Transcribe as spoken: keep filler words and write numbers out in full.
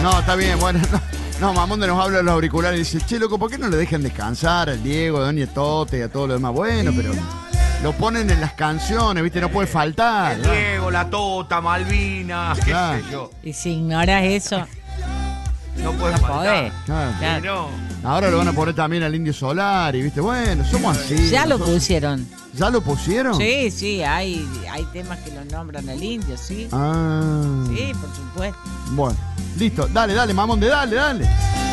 No, está bien, bueno, no, no Mamonde nos habla de los auriculares y dice, che, loco, ¿por qué no le dejan descansar al Diego, a Doña Tote y a todo lo demás? Bueno, pero lo ponen en las canciones, ¿viste? No puede faltar. El ¿no? Diego, la Tota, Malvinas, qué Claro. sé yo. Y si ignoras eso, No puede no faltar. podés. Claro. Claro. Y no. Ahora lo van a poner también al Indio Solar y, ¿viste? Bueno, somos así. Ya lo nosotros- pusieron. ¿Ya lo pusieron? Sí, sí, hay, hay temas que lo nombran el indio, sí. Ah. Sí, por supuesto. Bueno, listo. Dale, dale, Mamonde, dale, dale.